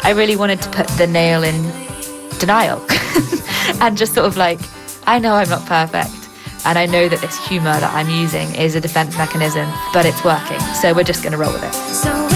I really wanted to put the nail in denial and just sort of like, I know I'm not perfect. And I know that this humour that I'm using is a defence mechanism, but it's working. So we're just going to roll with it.